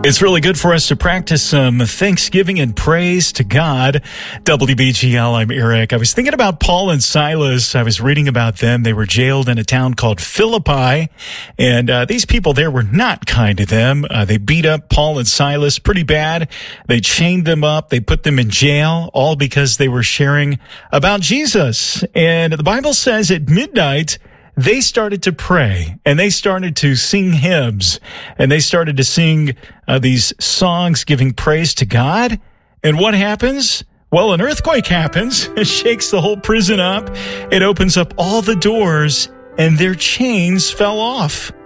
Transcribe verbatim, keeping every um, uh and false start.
It's really good for us to practice some thanksgiving and praise to God. W B G L, I'm Eric. I was thinking about Paul and Silas. I was reading about them. They were jailed in a town called Philippi, and uh, these people there were not kind to them. Uh, they beat up Paul and Silas pretty bad. They chained them up. They put them in jail, all because they were sharing about Jesus. And the Bible says at midnight, they started to pray, and they started to sing hymns, and they started to sing uh, these songs giving praise to God. And what happens? Well, an earthquake happens. It shakes the whole prison up. It opens up all the doors, and their chains fell off.